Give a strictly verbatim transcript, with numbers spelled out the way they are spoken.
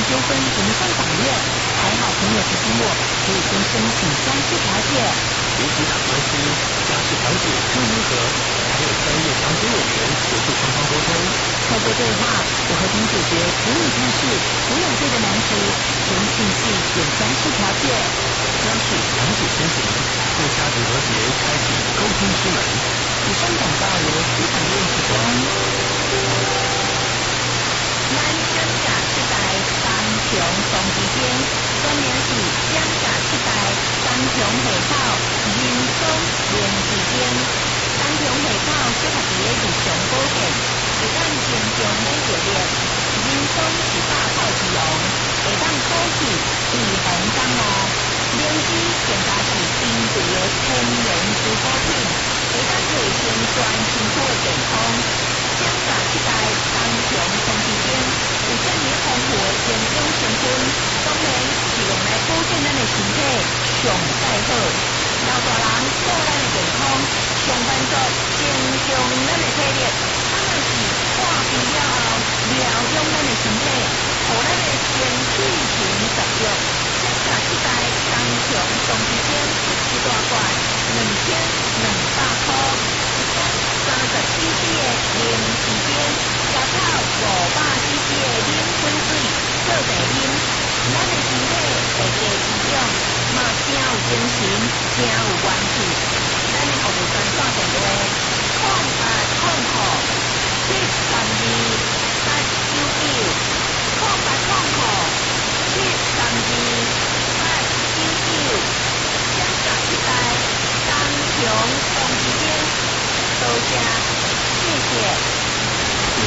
纠纷不上法院，还好朋友提醒我可以先申请家事调解。 与其打官司，家事调解更如何？还有专业调解委员协助双方沟通。 透过对话，我和平解决子女故事、抚养费的难题，先尽速点家事调解。 家事调解先行，为家庭和谐开启沟通之门。 以上广告由司法院提供。咱乡下七代三重双之间，专名是乡下七代三重下口人松连之间。三重下口适合伫咧日常保健，会当经常免着热。人松是百草之王，会当补气预防感冒。灵芝更加是针对的天然滋补品，会当提升全身躯的健康。乡下七代三重双之间有遮尔丰富的营养成分，当然是用来保健咱的身体上最好。老大人顾咱的健康，上班族增强咱的体力，啊嘛是化肥了后疗养咱的身体，互咱的身体型十足。乡下七代三重双之间一大罐两千两百块，一罐三十 C C 的零之间，加套五百 C C 的冷滚水做茶啉，咱的身体会加滋养，嘛真有精神，真有元气。咱的服务专线电话：零八零五七三二